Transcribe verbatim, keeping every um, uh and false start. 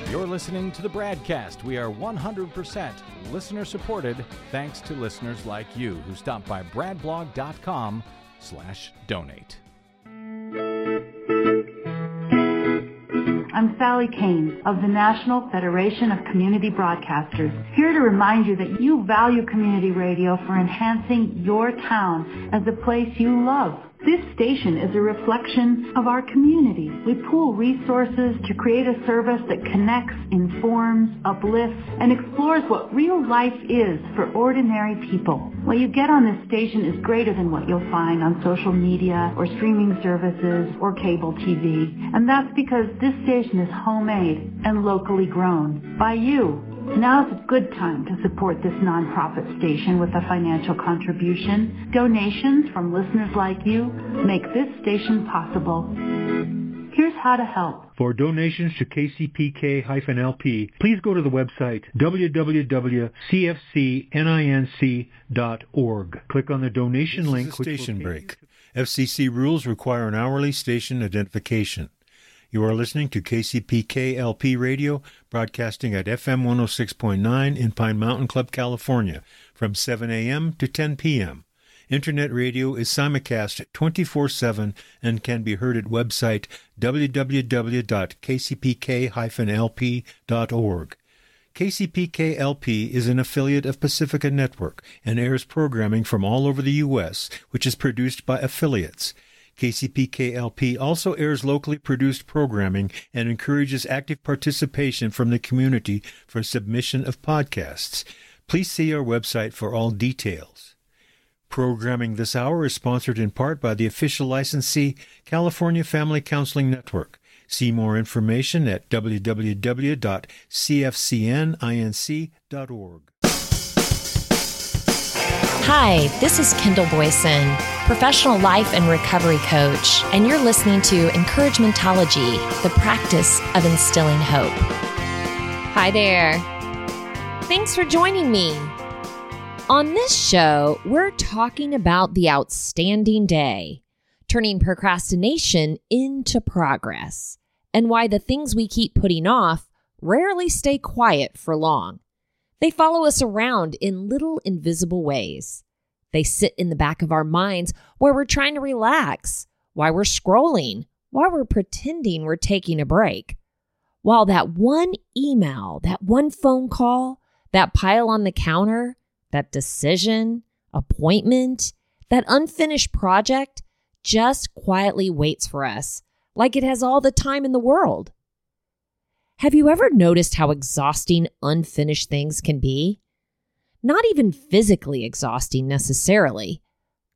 You're listening to the Bradcast. We are one hundred percent listener-supported thanks to listeners like you who stop by bradblog.com slash donate. I'm Sally Kane of the National Federation of Community Broadcasters, here to remind you that you value community radio for enhancing your town as a place you love. This station is a reflection of our community. We pool resources to create a service that connects, informs, uplifts, and explores what real life is for ordinary people. What you get on this station is greater than what you'll find on social media or streaming services or cable T V. And that's because this station is homemade and locally grown by you. Now's a good time to support this nonprofit station with a financial contribution. Donations from listeners like you make this station possible. Here's how to help. For donations to K C P K L P, please go to the website w w w dot c f c ninc dot org. Click on the donation this link. Is a station break. F C C rules require an hourly station identification. You are listening to K C P K L P Radio, broadcasting at F M one oh six point nine in Pine Mountain Club, California, from seven a.m. to ten p.m. Internet radio is simulcast twenty-four seven and can be heard at website w w w dot k c p k dash l p dot org. K C P K L P is an affiliate of Pacifica Network and airs programming from all over the U S, which is produced by affiliates. K C P K L P also airs locally produced programming and encourages active participation from the community for submission of podcasts. Please see our website for all details. Programming this hour is sponsored in part by the official licensee, California Family Counseling Network. See more information at w w w dot c f c n inc dot org. Hi, this is Kendall Boyson, professional life and recovery coach, and you're listening to Encouragementology, the practice of instilling hope. Hi there. Thanks for joining me. On this show, we're talking about the outstanding day, turning procrastination into progress, and why the things we keep putting off rarely stay quiet for long. They follow us around in little invisible ways. They sit in the back of our minds where we're trying to relax, while we're scrolling, while we're pretending we're taking a break. While that one email, that one phone call, that pile on the counter, that decision, appointment, that unfinished project just quietly waits for us, like it has all the time in the world. Have you ever noticed how exhausting unfinished things can be? Not even physically exhausting necessarily,